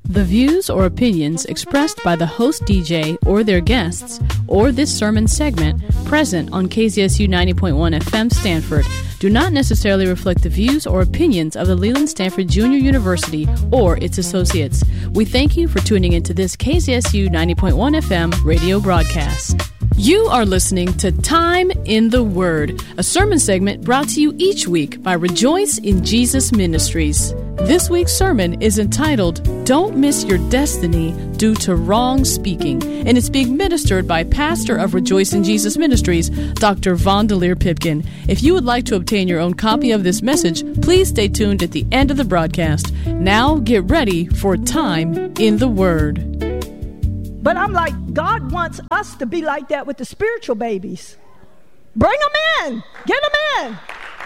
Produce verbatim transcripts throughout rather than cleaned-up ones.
The views or opinions expressed by the host D J or their guests, or this sermon segment present on K Z S U ninety point one F M Stanford, do not necessarily reflect the views or opinions of the Leland Stanford Junior University or its associates. We thank you for tuning into this K Z S U ninety point one F M radio broadcast. You are listening to Time in the Word, a sermon segment brought to you each week by Rejoice in Jesus Ministries. This week's sermon is entitled, Don't Miss Your Destiny Due to Wrong Speaking, and it's being ministered by pastor of Rejoice in Jesus Ministries, Doctor Vondelier Pipkin. If you would like to obtain your own copy of this message, please stay tuned at the end of the broadcast. Now get ready for Time in the Word. But I'm like, God wants us to be like that with the spiritual babies. Bring them in. Get them in.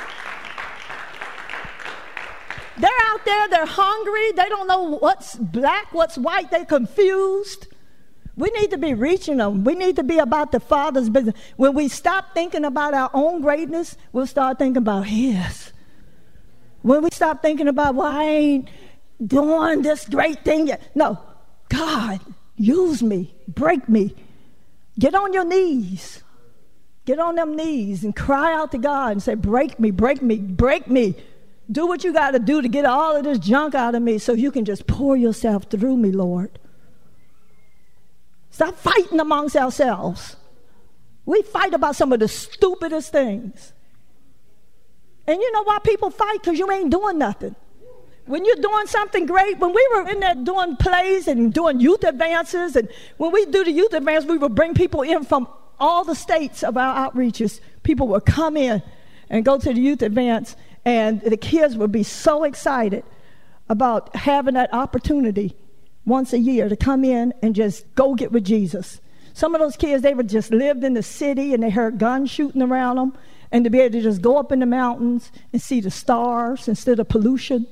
They're out there. They're hungry. They don't know what's black, what's white. They're confused. We need to be reaching them. We need to be about the Father's business. When we stop thinking about our own greatness, we'll start thinking about His. When we stop thinking about, well, I ain't doing this great thing yet. No, God. Use me, break me. Get on your knees. Get on them knees and cry out to God and say, break me, break me, break me. Do what you got to do to get all of this junk out of me so you can just pour yourself through me, Lord. Stop fighting amongst ourselves. We fight about some of the stupidest things. And you know why people fight? Because you ain't doing nothing. When you're doing something great, when we were in there doing plays and doing youth advances, and when we do the youth advance, we would bring people in from all the states of our outreaches. People would come in and go to the youth advance, and the kids would be so excited about having that opportunity once a year to come in and just go get with Jesus. Some of those kids, they were just lived in the city, and they heard guns shooting around them, and to be able to just go up in the mountains and see the stars instead of pollution.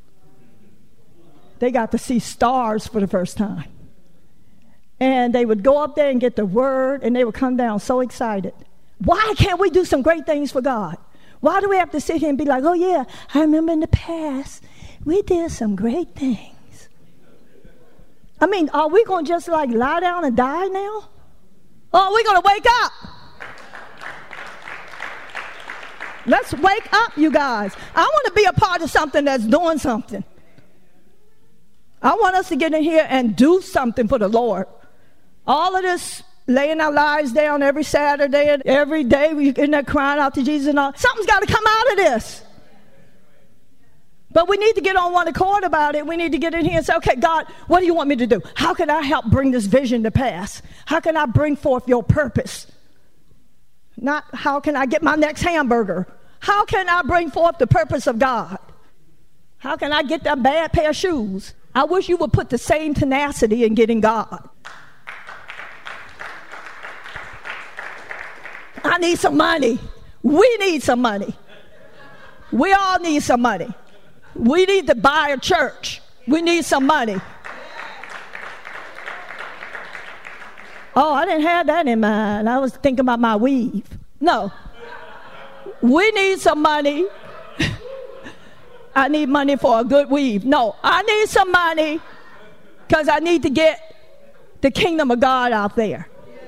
They got to see stars for the first time. And they would go up there and get the word, and they would come down so excited. Why can't we do some great things for God? Why do we have to sit here and be like, oh, yeah, I remember in the past, we did some great things. I mean, are we going to just like lie down and die now? Or are we going to wake up? Let's wake up, you guys. I want to be a part of something that's doing something. I want us to get in here and do something for the Lord. All of this laying our lives down every Saturday and every day, we in there crying out to Jesus and all. Something's got to come out of this. But we need to get on one accord about it. We need to get in here and say, okay, God, what do you want me to do? How can I help bring this vision to pass? How can I bring forth your purpose? Not how can I get my next hamburger? How can I bring forth the purpose of God? How can I get that bad pair of shoes? I wish you would put the same tenacity in getting God. I need some money. We need some money. We all need some money. We need to buy a church. We need some money. Oh, I didn't have that in mind. I was thinking about my weave. No. We need some money. I need money for a good weave. No, I need some money because I need to get the kingdom of God out there.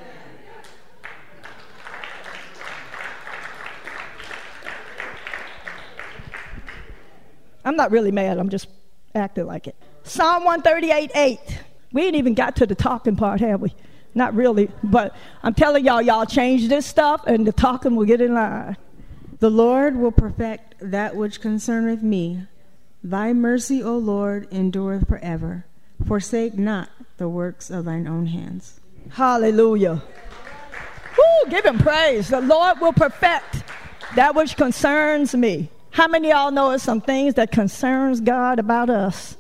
I'm not really mad. I'm just acting like it. Psalm one thirty-eight eight. We ain't even got to the talking part, have we? Not really. But I'm telling y'all, y'all change this stuff and the talking will get in line. The Lord will perfect that which concerneth me. Thy mercy, O Lord, endureth forever. Forsake not the works of thine own hands. Hallelujah. Woo, give him praise. The Lord will perfect that which concerns me. How many of y'all know there's some things that concerns God about us?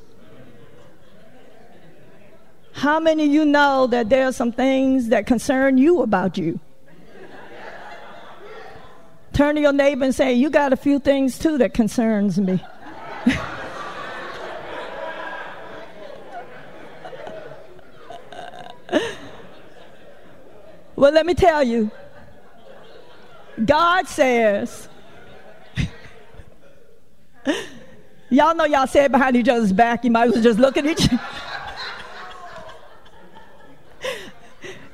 How many of you know that there are some things that concern you about you? Turn to your neighbor and say, you got a few things too that concerns me. Well, let me tell you, God says, y'all know y'all say it behind each other's back. You might as well just look at each other.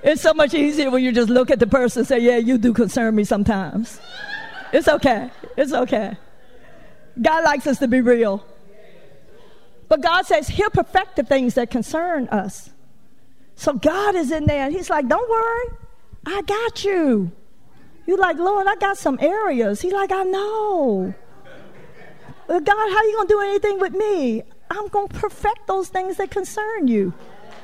It's so much easier when you just look at the person and say, yeah, you do concern me sometimes. It's okay. It's okay. God likes us to be real. But God says he'll perfect the things that concern us. So God is in there and he's like, don't worry. I got you. You're like, Lord, I got some areas. He's like, I know. Well, God, how you going to do anything with me? I'm going to perfect those things that concern you.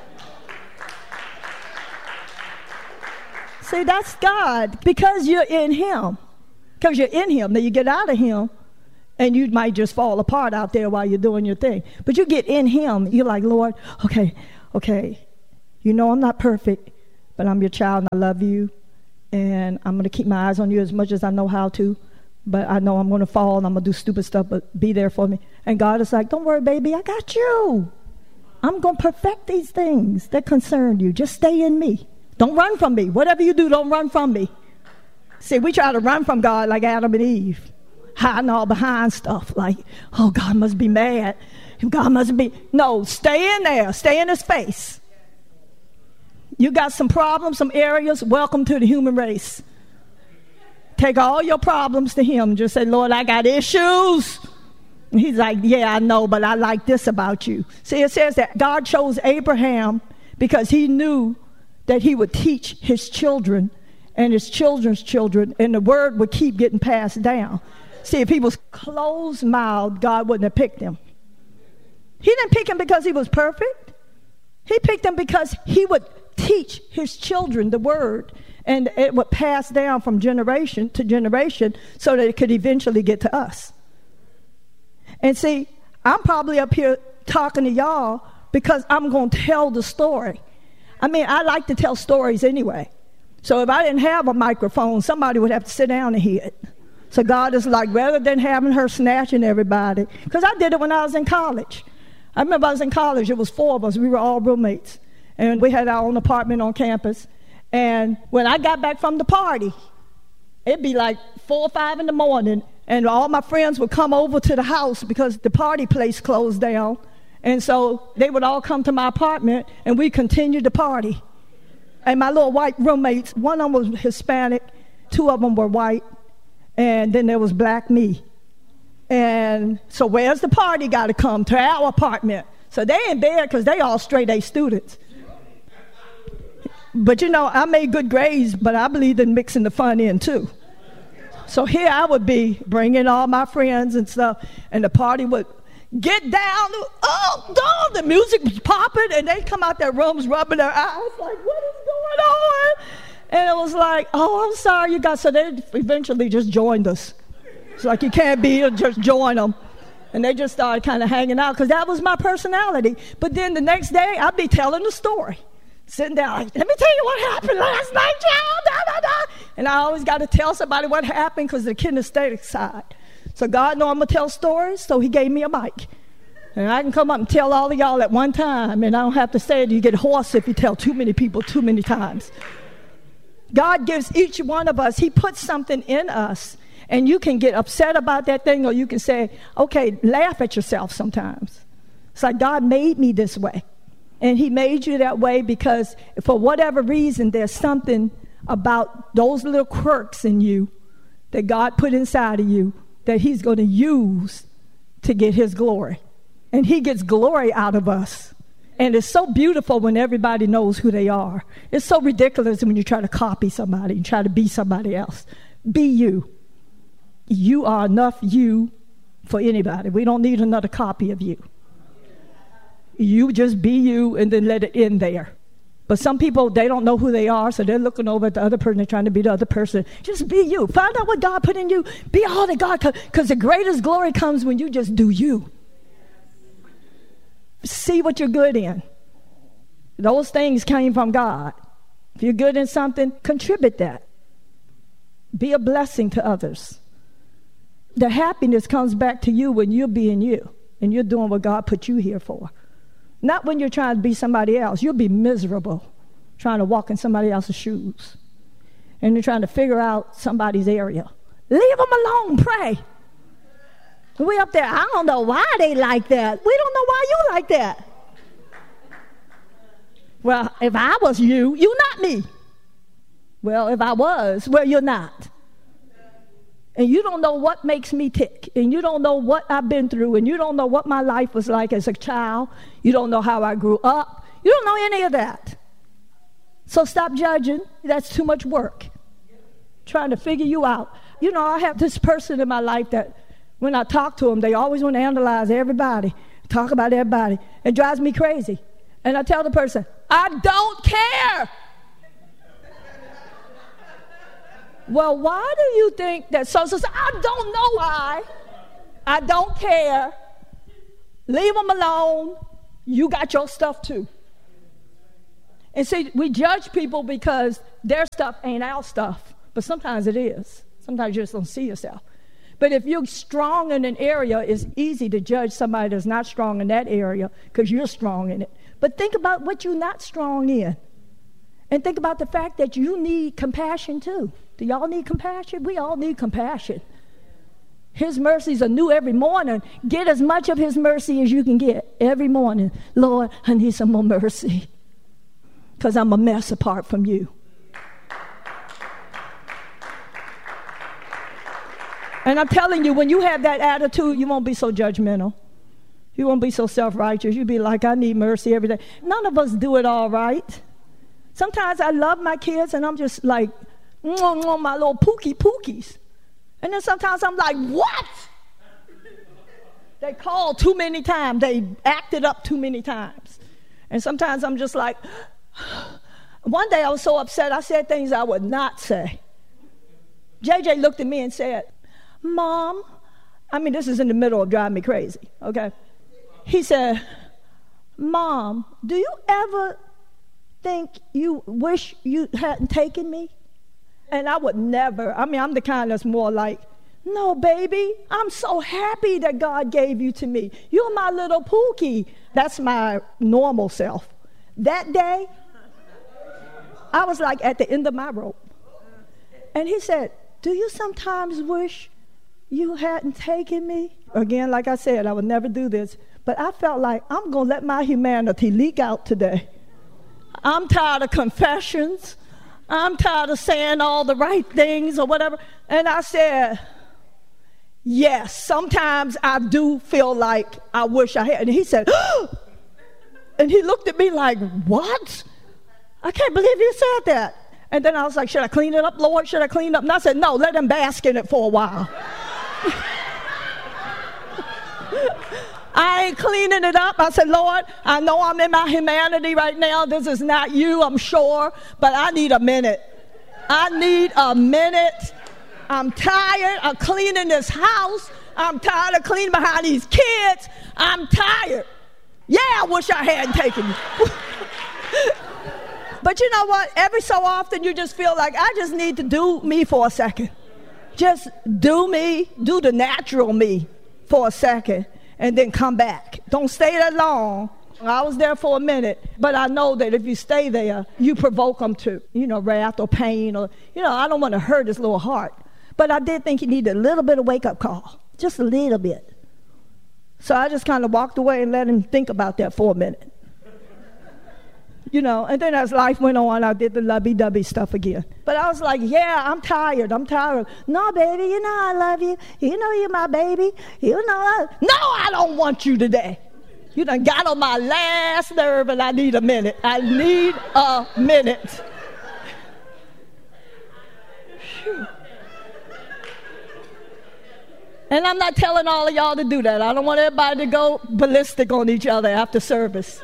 See, that's God because you're in him. Because you're in him. Then you get out of him and you might just fall apart out there while you're doing your thing. But you get in him. You're like, Lord, okay, okay. You know I'm not perfect, but I'm your child and I love you. And I'm going to keep my eyes on you as much as I know how to. But I know I'm going to fall and I'm going to do stupid stuff, but be there for me. And God is like, don't worry, baby, I got you. I'm going to perfect these things that concern you. Just stay in me. Don't run from me. Whatever you do, don't run from me. See, we try to run from God like Adam and Eve, hiding all behind stuff like, oh, God must be mad. God must be. No, stay in there. Stay in his face. You got some problems, some areas. Welcome to the human race. Take all your problems to him. Just say, Lord, I got issues. And he's like, yeah, I know, but I like this about you. See, it says that God chose Abraham because he knew that he would teach his children and his children's children, and the word would keep getting passed down. See, if he was closed-mouthed, God wouldn't have picked him. He didn't pick him because he was perfect. He picked him because he would teach his children the word, and it would pass down from generation to generation so that it could eventually get to us. And see, I'm probably up here talking to y'all because I'm going to tell the story. I mean, I like to tell stories anyway. So if I didn't have a microphone, somebody would have to sit down and hear it. So God is like, rather than having her snatching everybody, because I did it when I was in college. I remember I was in college. It was four of us. We were all roommates. And we had our own apartment on campus. And when I got back from the party, it'd be like four or five in the morning, and all my friends would come over to the house because the party place closed down. And so they would all come to my apartment, and we continued to party. And my little white roommates, one of them was Hispanic, two of them were white, and then there was black me. And so where's the party got to come? To our apartment. So they in bed because they all straight A students. But, you know, I made good grades, but I believed in mixing the fun in, too. So here I would be bringing all my friends and stuff, and the party would get down. Oh, no, the music was popping, and they'd come out their rooms rubbing their eyes like, what is going on? And it was like, oh, I'm sorry, you guys. So they eventually just joined us. It's like, you can't be here, just join them. And they just started kind of hanging out because that was my personality. But then the next day, I'd be telling the story. Sitting down, like, let me tell you what happened last night, y'all. Da, da, da. And I always got to tell somebody what happened because the kinesthetic side. So God know I'm going to tell stories, so he gave me a mic. And I can come up and tell all of y'all at one time, and I don't have to say it. You get hoarse if you tell too many people too many times. God gives each one of us, he puts something in us, and you can get upset about that thing, or you can say, okay, laugh at yourself sometimes. It's like God made me this way. And he made you that way because for whatever reason, there's something about those little quirks in you that God put inside of you that he's going to use to get his glory. And he gets glory out of us. And it's so beautiful when everybody knows who they are. It's so ridiculous when you try to copy somebody and try to be somebody else. Be you. You are enough you for anybody. We don't need another copy of you. You just be you and then let it end there. But some people, they don't know who they are, so they're looking over at the other person. They're trying to be the other person. Just be you. Find out what God put in you. Be all that God, because the greatest glory comes when you just do you. See what you're good in. Those things came from God. If you're good in something, contribute that. Be a blessing to others. The happiness comes back to you when you're being you and you're doing what God put you here for. Not when you're trying to be somebody else. You'll be miserable trying to walk in somebody else's shoes. And you're trying to figure out somebody's area. Leave them alone. Pray. We up there, I don't know why they like that. We don't know why you like that. Well, if I was you, you not me. Well, if I was, well, you're not. And you don't know what makes me tick. And you don't know what I've been through. And you don't know what my life was like as a child. You don't know how I grew up. You don't know any of that. So stop judging. That's too much work. Trying to figure you out. You know, I have this person in my life that when I talk to them, they always want to analyze everybody, talk about everybody. It drives me crazy. And I tell the person, I don't care. Well, why do you think that so so? I don't know why. I don't care. Leave them alone. You got your stuff too. And see, we judge people because their stuff ain't our stuff. But sometimes it is. Sometimes you just don't see yourself. But if you're strong in an area, it's easy to judge somebody that's not strong in that area because you're strong in it. But think about what you're not strong in. And think about the fact that you need compassion too. Do y'all need compassion? We all need compassion. His mercies are new every morning. Get as much of his mercy as you can get every morning. Lord, I need some more mercy because I'm a mess apart from you. And I'm telling you, when you have that attitude, you won't be so judgmental. You won't be so self-righteous. You'll be like, I need mercy every day. None of us do it all right. Sometimes I love my kids, and I'm just like, mwah, mwah, my little pookie pookies. And then sometimes I'm like, what? They called too many times. They acted up too many times. And sometimes I'm just like, one day I was so upset, I said things I would not say. J J looked at me and said, Mom, I mean, this is in the middle of driving me crazy, okay? He said, Mom, do you ever think you wish you hadn't taken me? And I would never. I mean, I'm the kind that's more like, no, baby, I'm so happy that God gave you to me. You're my little Pookie. That's my normal self. That day, I was like at the end of my rope. And he said, do you sometimes wish you hadn't taken me? Again, like I said, I would never do this. But I felt like I'm going to let my humanity leak out today. I'm tired of confessions. I'm tired of saying all the right things or whatever. And I said, yes, sometimes I do feel like I wish I had. And he said, oh! And he looked at me like, what? I can't believe you said that. And then I was like, should I clean it up, Lord? Should I clean it up? And I said, no, let him bask in it for a while. I ain't cleaning it up. I said, Lord, I know I'm in my humanity right now. This is not you, I'm sure, but I need a minute. I need a minute. I'm tired of cleaning this house. I'm tired of cleaning behind these kids. I'm tired. Yeah, I wish I hadn't taken you. But you know what? Every so often you just feel like I just need to do me for a second. Just do me, do the natural me for a second. And then come back. Don't stay that long. I was there for a minute, but I know that if you stay there, you provoke them to, you know, wrath or pain or, you know, I don't want to hurt his little heart. But I did think he needed a little bit of wake-up call, just a little bit. So I just kind of walked away and let him think about that for a minute. You know, and then as life went on, I did the lovey-dovey stuff again. But I was like, yeah, I'm tired. I'm tired. No, baby, you know I love you. You know you're my baby. You know I... No, I don't want you today. You done got on my last nerve, and I need a minute. I need a minute. Whew. And I'm not telling all of y'all to do that. I don't want everybody to go ballistic on each other after service.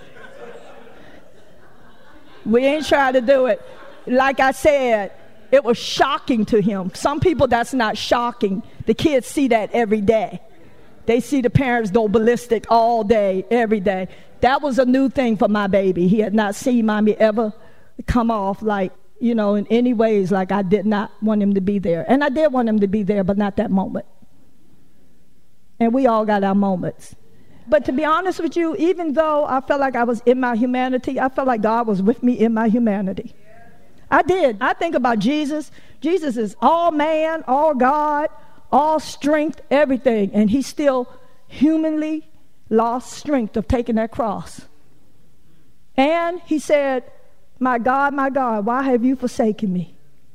We ain't trying to do it. Like I said, it was shocking to him. Some people, that's not shocking. The kids see that every day. They see the parents go ballistic all day, every day. That was a new thing for my baby. He had not seen mommy ever come off like, you know, in any ways like I did not want him to be there. And I did want him to be there, but not that moment. And we all got our moments. But to be honest with you, even though I felt like I was in my humanity, I felt like God was with me in my humanity. I did. I think about Jesus. Jesus is all man, all God, all strength, everything. And he still humanly lost strength of taking that cross. And he said, my God, my God, why have you forsaken me?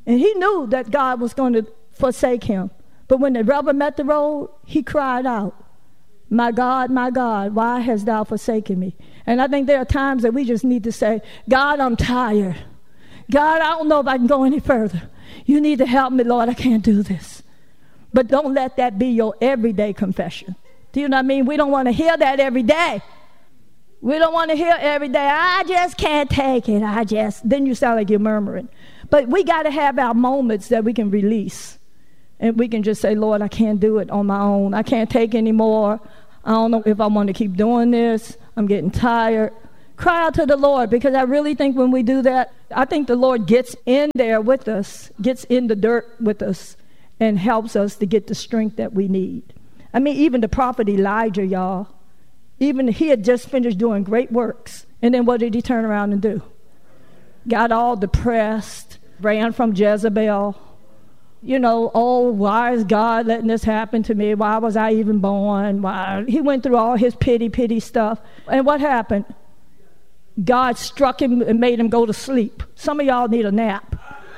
And he knew that God was going to forsake him. But when the rubber met the road, he cried out, my God, my God, why hast thou forsaken me? And I think there are times that we just need to say, God, I'm tired. God, I don't know if I can go any further. You need to help me, Lord. I can't do this. But don't let that be your everyday confession. Do you know what I mean? We don't want to hear that every day. We don't want to hear every day, I just can't take it. I just, then you sound like you're murmuring. But we got to have our moments that we can release. And we can just say, Lord, I can't do it on my own. I can't take anymore. I don't know if I want to keep doing this. I'm getting tired. Cry out to the Lord, because I really think when we do that, I think the Lord gets in there with us, gets in the dirt with us, and helps us to get the strength that we need. I mean, even the prophet Elijah, y'all, even he had just finished doing great works. And then what did he turn around and do? Got all depressed, ran from Jezebel. You know, oh, why is God letting this happen to me? Why was I even born? Why? He went through all his pity, pity stuff. And what happened? God struck him and made him go to sleep. Some of y'all need a nap.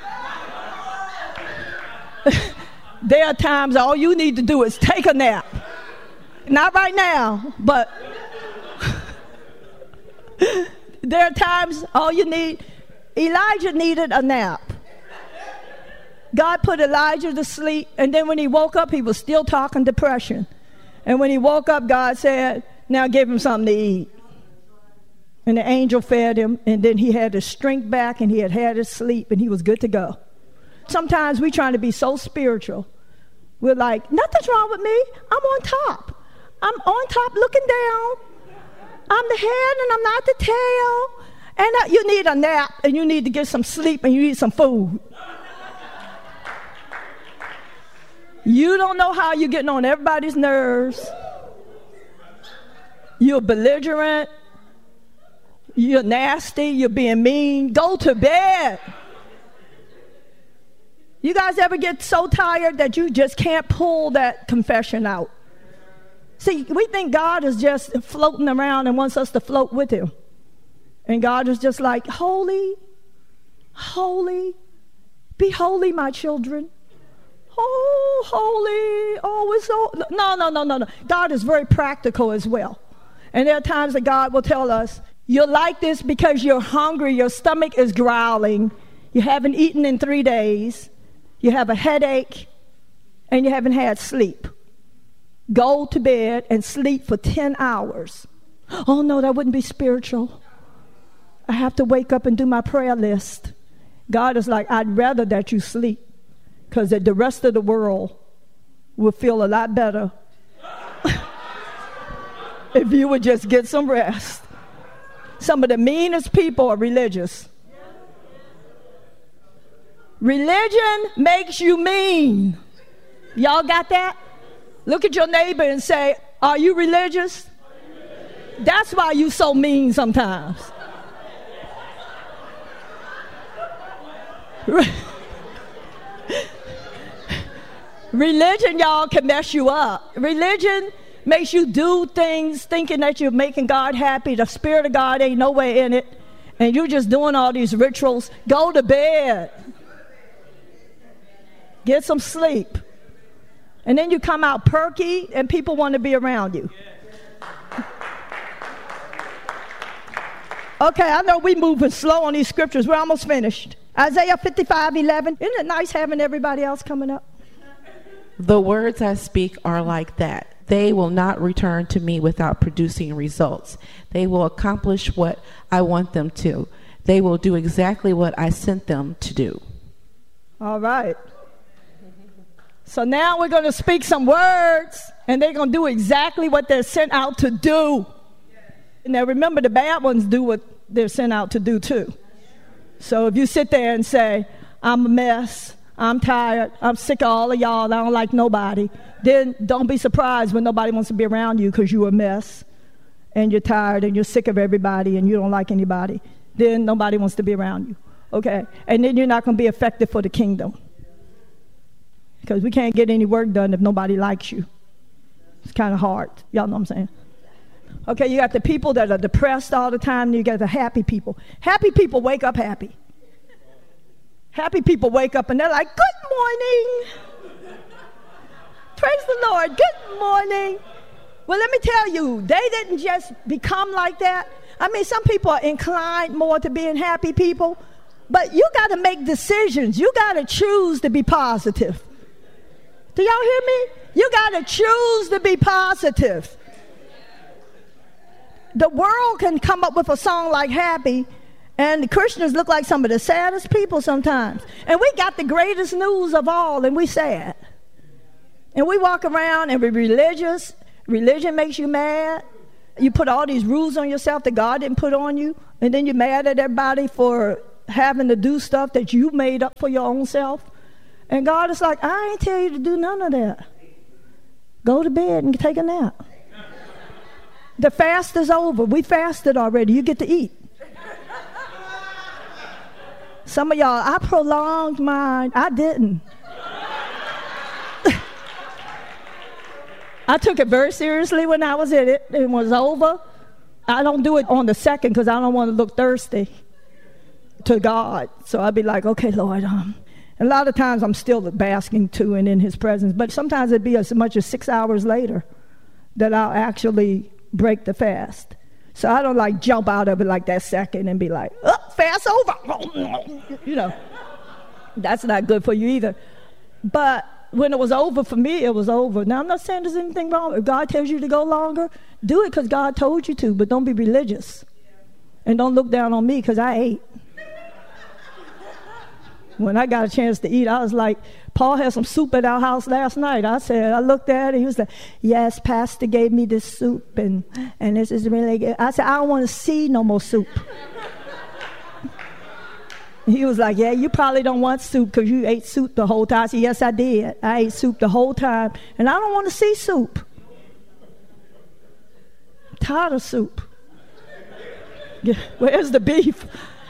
There are times all you need to do is take a nap. Not right now, but there are times all you need. Elijah needed a nap. God put Elijah to sleep, and then when he woke up, he was still talking depression. And when he woke up, God said, now give him something to eat. And the angel fed him, and then he had his strength back, and he had had his sleep, and he was good to go. Sometimes we're trying to be so spiritual. We're like, nothing's wrong with me. I'm on top. I'm on top looking down. I'm the head, and I'm not the tail. And uh, you need a nap, and you need to get some sleep, and you need some food. You don't know how you're getting on everybody's nerves. You're belligerent. You're nasty. You're being mean. Go to bed. You guys ever get so tired that you just can't pull that confession out? See, we think God is just floating around and wants us to float with him. And God is just like, holy, holy, be holy, my children. Oh, holy, oh, it's so... No, no, no, no, no. God is very practical as well. And there are times that God will tell us, you're like this because you're hungry, your stomach is growling, you haven't eaten in three days, you have a headache, and you haven't had sleep. Go to bed and sleep for ten hours. Oh, no, that wouldn't be spiritual. I have to wake up and do my prayer list. God is like, I'd rather that you sleep, because the rest of the world will feel a lot better if you would just get some rest. Some of the meanest people are religious. Religion makes you mean. Y'all got that? Look at your neighbor and say, are you religious? That's why you so mean sometimes. Religion, y'all, can mess you up. Religion makes you do things thinking that you're making God happy. The Spirit of God ain't nowhere in it. And you're just doing all these rituals. Go to bed. Get some sleep. And then you come out perky and people want to be around you. Okay, I know we moving slow on these scriptures. We're almost finished. Isaiah fifty-five eleven. Isn't it nice having everybody else coming up? The words I speak are like that. They will not return to me without producing results. They will accomplish what I want them to. They will do exactly what I sent them to do. All right. So now we're going to speak some words, and they're going to do exactly what they're sent out to do. Now remember, the bad ones do what they're sent out to do too. So if you sit there and say, I'm a mess, I'm tired, I'm sick of all of y'all, I don't like nobody, then don't be surprised when nobody wants to be around you because you're a mess and you're tired and you're sick of everybody and you don't like anybody. Then nobody wants to be around you. Okay? And then you're not going to be effective for the kingdom. Because we can't get any work done if nobody likes you. It's kind of hard. Y'all know what I'm saying? Okay, you got the people that are depressed all the time, and you got the happy people. Happy people wake up happy. Happy people wake up and they're like, good morning. Praise the Lord. Good morning. Well, let me tell you, they didn't just become like that. I mean, some people are inclined more to being happy people, but you got to make decisions. You got to choose to be positive. Do y'all hear me? You got to choose to be positive. The world can come up with a song like Happy, and the Christians look like some of the saddest people sometimes. And we got the greatest news of all, and we sad. And we walk around and we're religious. Religion makes you mad. You put all these rules on yourself that God didn't put on you, and then you're mad at everybody for having to do stuff that you made up for your own self. And God is like, I ain't tell you to do none of that. Go to bed and take a nap. The fast is over. We fasted already. You get to eat. Some of y'all, I prolonged mine. I didn't. I took it very seriously when I was in it. It was over. I don't do it on the second because I don't want to look thirsty to God. So I'd be like, okay, Lord. Um, a lot of times I'm still basking too and in his presence. But sometimes it'd be as much as six hours later that I'll actually break the fast. So I don't like jump out of it like that second and be like, oh, fast over. You know, that's not good for you either. But when it was over for me, it was over. Now, I'm not saying there's anything wrong. If God tells you to go longer, do it because God told you to, but don't be religious. And don't look down on me because I ate. When I got a chance to eat, I was like, Paul had some soup at our house last night. I said, I looked at it. He was like, yes, Pastor gave me this soup, and, and this is really good. I said, I don't want to see no more soup. He was like, yeah, you probably don't want soup because you ate soup the whole time. I said, yes, I did. I ate soup the whole time, and I don't want to see soup. I'm tired of soup. Yeah, where's the beef?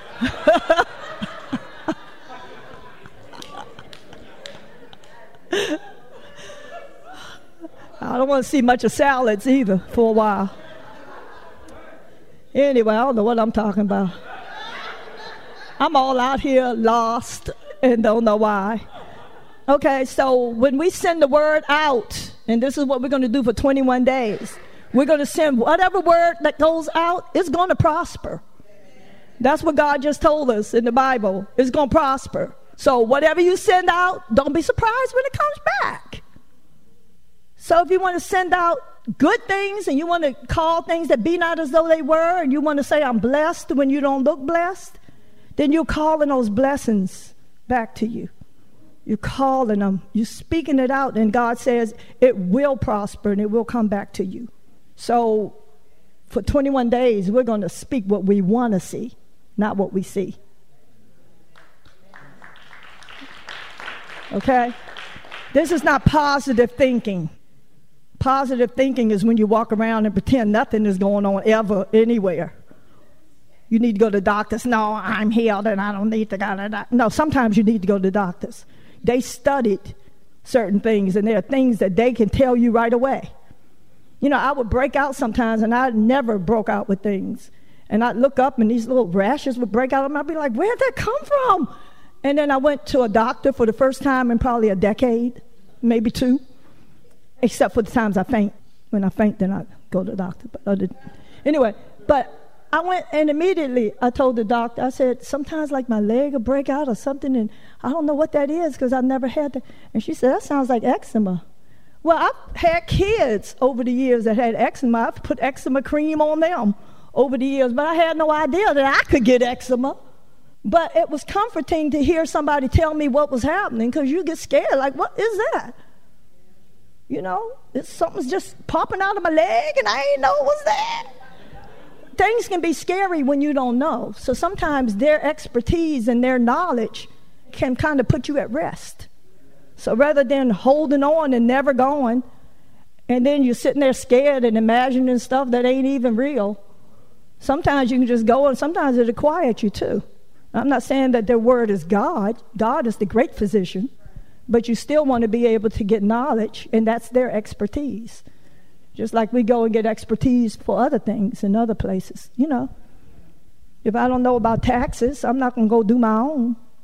I don't want to see much of salads either for a while. Anyway, I don't know what I'm talking about. I'm all out here lost and don't know why. Okay, so when we send the word out, and this is what we're going to do for twenty-one days, we're going to send whatever word that goes out, it's going to prosper. That's what God just told us in the Bible. It's going to prosper. So whatever you send out, don't be surprised when it comes back. So if you want to send out good things and you want to call things that be not as though they were, and you want to say I'm blessed when you don't look blessed, then you're calling those blessings back to you. You're calling them. You're speaking it out, and God says it will prosper and it will come back to you. So for twenty-one days, we're going to speak what we want to see, not what we see. Okay? This is not positive thinking. Positive thinking is when you walk around and pretend nothing is going on ever, anywhere. You need to go to the doctors. No, I'm healed and I don't need to go to the doctor. No, sometimes you need to go to the doctors. They studied certain things, and there are things that they can tell you right away. You know, I would break out sometimes, and I never broke out with things. And I'd look up, and these little rashes would break out, and I'd be like, where'd that come from? And then I went to a doctor for the first time in probably a decade, maybe two, except for the times I faint. When I faint, then I go to the doctor. But other, anyway, but I went, and immediately I told the doctor, I said, sometimes like my leg will break out or something, and I don't know what that is because I've never had that. And she said, that sounds like eczema. Well, I've had kids over the years that had eczema. I've put eczema cream on them over the years, but I had no idea that I could get eczema. But it was comforting to hear somebody tell me what was happening, because you get scared, like, what is that? You know, it's, something's just popping out of my leg, and I ain't know it was that. Things can be scary when you don't know. So sometimes their expertise and their knowledge can kind of put you at rest. So rather than holding on and never going, and then you're sitting there scared and imagining stuff that ain't even real, sometimes you can just go, and sometimes it'll quiet you too. I'm not saying that their word is God. God is the great physician. But you still want to be able to get knowledge, and that's their expertise. Just like we go and get expertise for other things in other places, you know. If I don't know about taxes, I'm not going to go do my own.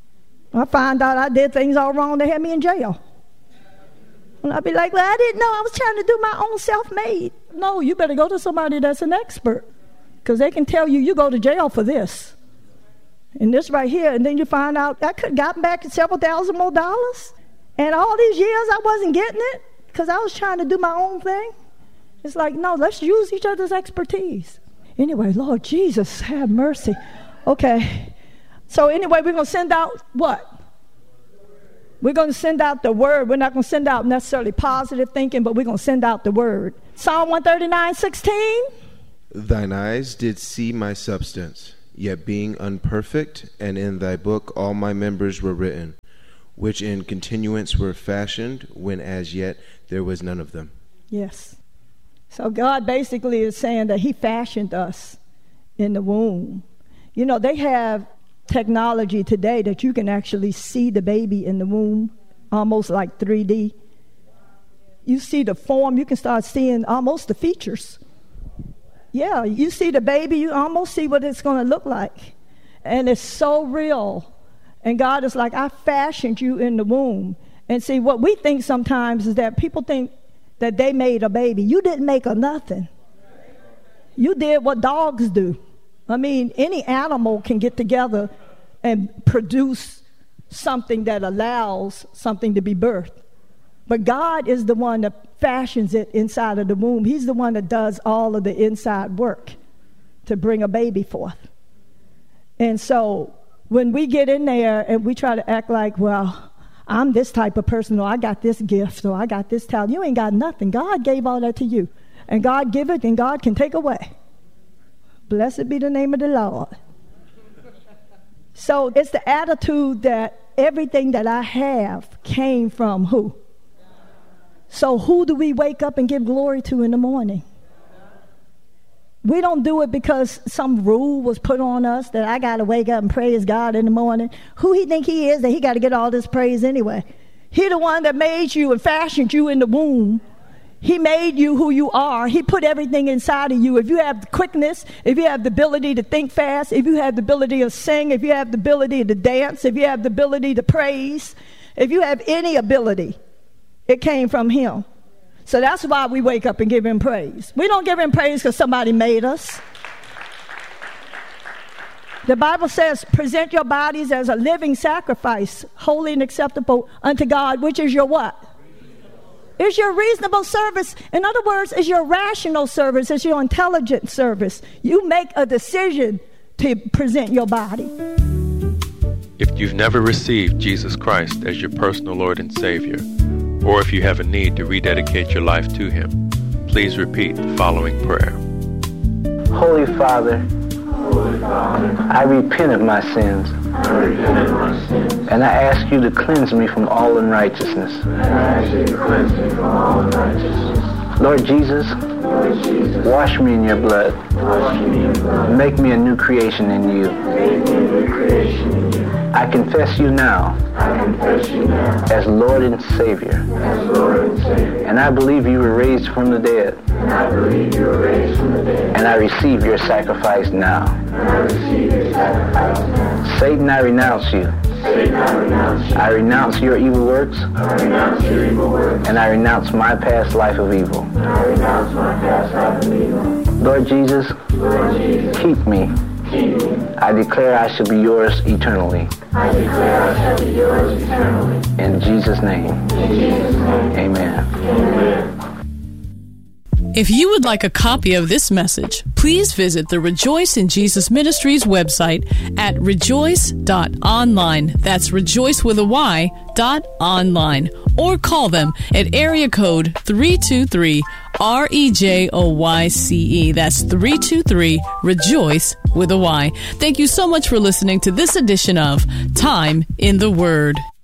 I find out I did things all wrong. They had me in jail. And I'd be like, well, I didn't know. I was trying to do my own self-made. No, you better go to somebody that's an expert, because they can tell you, you go to jail for this. And this right here. And then you find out I could have gotten back several thousand more dollars. And all these years I wasn't getting it because I was trying to do my own thing. It's like, no, let's use each other's expertise. Anyway, Lord Jesus, have mercy. Okay. So anyway, we're going to send out what? We're going to send out the word. We're not going to send out necessarily positive thinking, but we're going to send out the word. Psalm one thirty-nine, sixteen. Thine eyes did see my substance, yet being unperfect, and in thy book all my members were written, which in continuance were fashioned, when as yet there was none of them. Yes. So God basically is saying that he fashioned us in the womb. You know, they have technology today that you can actually see the baby in the womb, almost like three D. You see the form, you can start seeing almost the features. Yeah, you see the baby, you almost see what it's going to look like. And it's so real. And God is like, I fashioned you in the womb. And see, what we think sometimes is that people think that they made a baby. You didn't make a nothing. You did what dogs do. I mean, any animal can get together and produce something that allows something to be birthed. But God is the one that fashions it inside of the womb. He's the one that does all of the inside work to bring a baby forth. And so when we get in there and we try to act like, well, I'm this type of person, or I got this gift, or I got this talent. You ain't got nothing. God gave all that to you. And God give it, and God can take away. Blessed be the name of the Lord. So it's the attitude that everything that I have came from who? So who do we wake up and give glory to in the morning? We don't do it because some rule was put on us that I got to wake up and praise God in the morning. Who he think he is that he got to get all this praise anyway? He the one that made you and fashioned you in the womb. He made you who you are. He put everything inside of you. If you have the quickness, if you have the ability to think fast, if you have the ability to sing, if you have the ability to dance, if you have the ability to praise, if you have any ability, it came from him. So that's why we wake up and give him praise. We don't give him praise because somebody made us. The Bible says, present your bodies as a living sacrifice, holy and acceptable unto God, which is your what? It's your reasonable service. In other words, it's your rational service. It's your intelligent service. You make a decision to present your body. If you've never received Jesus Christ as your personal Lord and Savior, or if you have a need to rededicate your life to him, please repeat the following prayer. Holy Father, Holy Father, I repent of my sins. I repent of my sins. And I ask you to cleanse me from all unrighteousness. And I ask you to cleanse me from all unrighteousness. Lord Jesus, Lord Jesus, wash me in your blood. Wash me in your blood. Make me a new creation in you. Make me a new creation in you. I confess you now. I confess you now as Lord and Savior. As Lord and Savior. And I believe you were raised from the dead. And I believe you were raised from the dead. And I receive your sacrifice now. And I receive your sacrifice now. Satan, I renounce you. Satan, I renounce you. I renounce your evil works. I renounce your evil works. And I renounce my past life of evil. And I renounce my past life of evil. Lord Jesus, Lord Jesus, keep me. Keep me. I declare I shall be yours eternally. I declare I shall be yours eternally. In Jesus' name. In Jesus' name. Amen. Amen. If you would like a copy of this message, please visit the Rejoice in Jesus Ministries website at rejoice dot online. That's rejoice with a Y dot online. Or call them at area code three two three R E J O Y C E. That's three two three Rejoice with a Y. Thank you so much for listening to this edition of Time in the Word.